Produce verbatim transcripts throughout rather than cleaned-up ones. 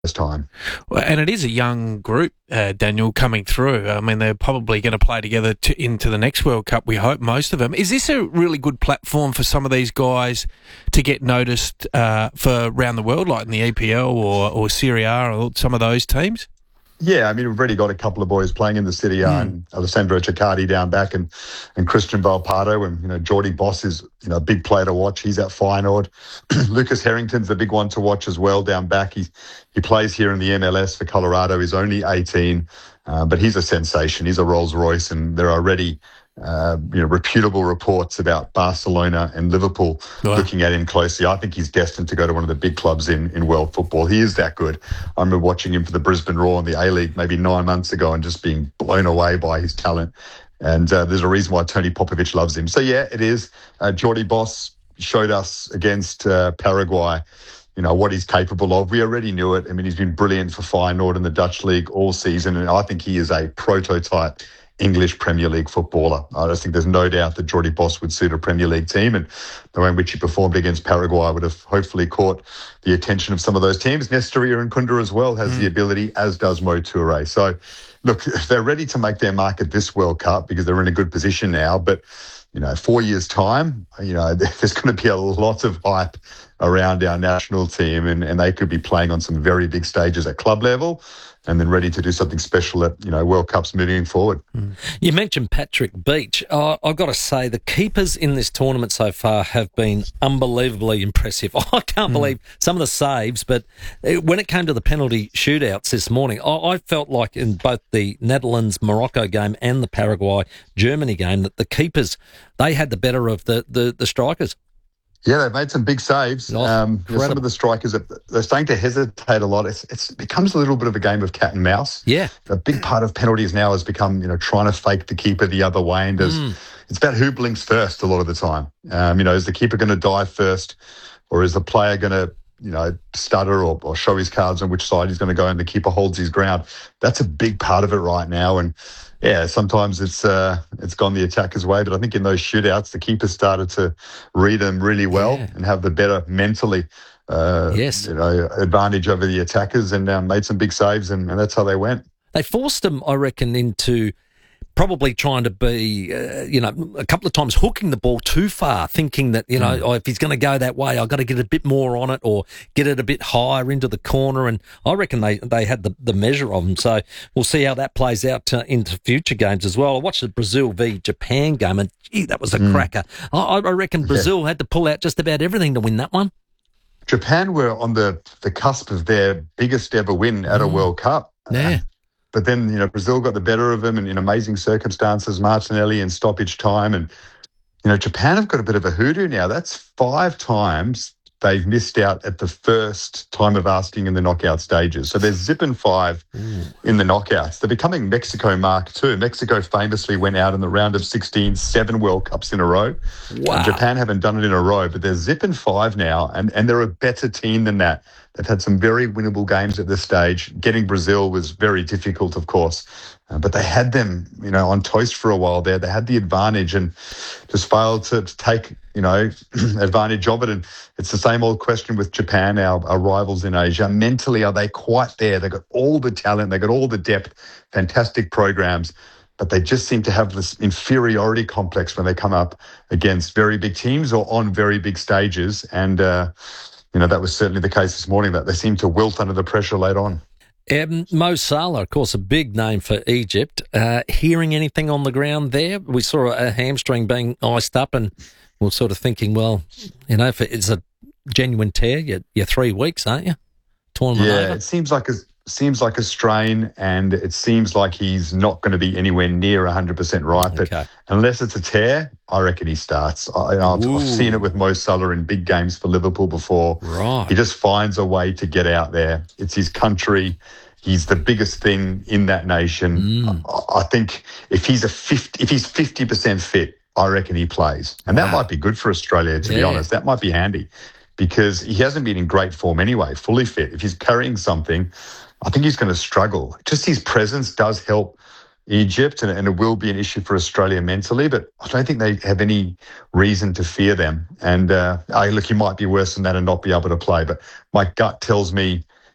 time. Well, and it is a young group, uh, Daniel, coming through. I mean, they're probably going to play together to, into the next World Cup, we hope, most of them. Is this a really good platform for some of these guys to get noticed uh, for around the world, like in the E P L or, or Serie A or some of those teams? Yeah, I mean, we've already got a couple of boys playing in the Serie A, mm. and Alessandro Ciccardi down back, and and Christian Valpardo, and you know Jordy Boss is you know a big player to watch. He's at Feyenoord. Lucas Harrington's the big one to watch as well down back. He he plays here in the M L S for Colorado. He's only eighteen, uh, but he's a sensation. He's a Rolls Royce, and there are already uh, you know reputable reports about Barcelona and Liverpool wow. looking at him closely. I think he's destined to go to one of the big clubs in, in world football. He is that good. I remember watching him for the Brisbane Roar in the A-League maybe nine months ago and just being blown away by his talent. And uh, there's a reason why Tony Popovich loves him. So, yeah, it is. Uh, Jordy Boss showed us against uh, Paraguay, you know, what he's capable of. We already knew it. I mean, he's been brilliant for Feyenoord in the Dutch League all season, and I think he is a prototype English Premier League footballer. I just think there's no doubt that Jordy Boss would suit a Premier League team, and the way in which he performed against Paraguay would have hopefully caught the attention of some of those teams. Nestor Irankunda as well has mm. the ability, as does Mo Toure. So, look, they're ready to make their mark at this World Cup because they're in a good position now, but you know, four years' time, you know, there's going to be a lot of hype around our national team, and, and they could be playing on some very big stages at club level and then ready to do something special at, you know, World Cups moving forward. You mentioned Patrick Beach. Uh, I've got to say the keepers in this tournament so far have been unbelievably impressive. I can't mm. believe some of the saves, but when it came to the penalty shootouts this morning, I, I felt like in both the Netherlands-Morocco game and the Paraguay-Germany game that the keepers, they had the better of the, the, the strikers. Yeah, they've made some big saves. Oh, um, you know, some of the strikers, are, they're starting to hesitate a lot. It's, it's it becomes a little bit of a game of cat and mouse. Yeah. A big part of penalties now has become, you know, trying to fake the keeper the other way. And does, mm. it's about who blinks first a lot of the time. Um, you know, is the keeper going to dive first, or is the player going to, you know, stutter or, or show his cards on which side he's going to go, and the keeper holds his ground? That's a big part of it right now. And yeah, sometimes it's uh, it's gone the attacker's way, but I think in those shootouts, the keeper started to read them really well yeah. and have the better mentally, uh, yes. you know, advantage over the attackers, and um, made some big saves, and, and that's how they went. They forced them, I reckon, into probably trying to be, uh, you know, a couple of times hooking the ball too far, thinking that, you know, mm. oh, if he's going to go that way, I've got to get a bit more on it or get it a bit higher into the corner. And I reckon they, they had the, the measure of them. So we'll see how that plays out uh, into future games as well. I watched the Brazil v Japan game, and gee, that was a mm. cracker. I, I reckon Brazil yeah. had to pull out just about everything to win that one. Japan were on the, the cusp of their biggest ever win at mm. a World Cup. Yeah. Uh, But then, you know, Brazil got the better of them and in amazing circumstances, Martinelli in stoppage time. And, you know, Japan have got a bit of a hoodoo now. That's five times they've missed out at the first time of asking in the knockout stages. So they're zipping five mm. in the knockouts. They're becoming Mexico Mark two. Mexico famously went out in the round of sixteen, seven World Cups in a row. Wow. And Japan haven't done it in a row, but they're zipping five now, and, and they're a better team than that. They've had some very winnable games at this stage. Getting Brazil was very difficult, of course, uh, but they had them, you know, on toast for a while there. They had the advantage and just failed to, to take, you know, advantage of it. And it's the same old question with Japan, our, our rivals in Asia. Mentally, are they quite there? They've got all the talent, they've got all the depth, fantastic programs, but they just seem to have this inferiority complex when they come up against very big teams or on very big stages. And, uh, you know, that was certainly the case this morning, that they seemed to wilt under the pressure late on. Um, Mo Salah, of course, a big name for Egypt. Uh, hearing anything on the ground there? We saw a hamstring being iced up, and we're sort of thinking, well, you know, if it's a genuine tear, you're, you're three weeks, aren't you? Tournament yeah, over. it seems like a seems like a strain, and it seems like he's not going to be anywhere near one hundred percent right. But okay. unless it's a tear, I reckon he starts. I, I've, I've seen it with Mo Salah in big games for Liverpool before. Right. He just finds a way to get out there. It's his country. He's the biggest thing in that nation. Mm. I, I think if he's a fifty, if he's fifty percent fit, I reckon he plays, and wow. that might be good for Australia. To yeah. be honest, that might be handy, because he hasn't been in great form anyway. Fully fit, if he's carrying something, I think he's going to struggle. Just his presence does help Egypt, and, and it will be an issue for Australia mentally, but I don't think they have any reason to fear them. And uh, oh, look, he might be worse than that and not be able to play, but my gut tells me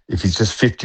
if he's just fifty